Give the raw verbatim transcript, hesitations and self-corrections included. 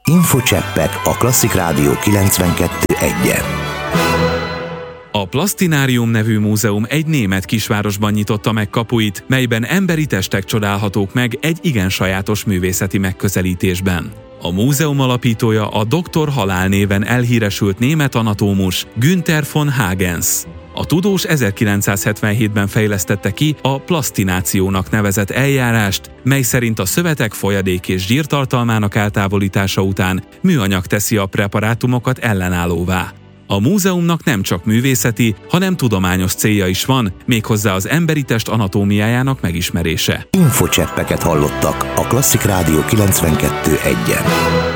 Infocseppek a Klasszik Rádió kilencvenkettő egyen. A Plasztinárium nevű múzeum egy német kisvárosban nyitotta meg kapuit, melyben emberi testek csodálhatók meg egy igen sajátos művészeti megközelítésben. A múzeum alapítója a doktor Halál néven elhíresült német anatómus Günther von Hagens. A tudós ezerkilencszázhetvenhétben fejlesztette ki a plasztinációnak nevezett eljárást, mely szerint a szövetek folyadék és zsírtartalmának eltávolítása után műanyag teszi a preparátumokat ellenállóvá. A múzeumnak nem csak művészeti, hanem tudományos célja is van, méghozzá az emberi test anatómiájának megismerése. Infocseppeket hallottak a Klasszik Rádió kilencvenkettő egyen.